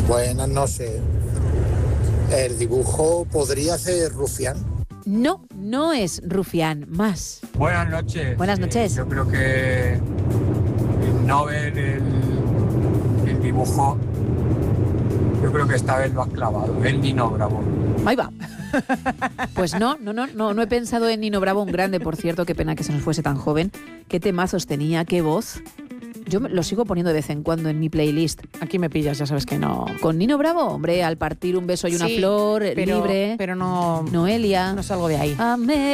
Buenas noches. ¿El dibujo podría ser Rufián? No, no es Rufián, más. Buenas noches. Buenas noches. Yo creo que el Nobel, el dibujo, yo creo que esta vez lo has clavado. El Nino Bravo. Ahí va. Pues no he pensado en Nino Bravo, un grande, por cierto, qué pena que se nos fuese tan joven. Qué temazos tenía, qué voz. Yo lo sigo poniendo de vez en cuando en mi playlist. Aquí me pillas, ya sabes que no. Con Nino Bravo, hombre, al partir un beso y una flor, libre. Pero no. Noelia. No salgo de ahí. Amé.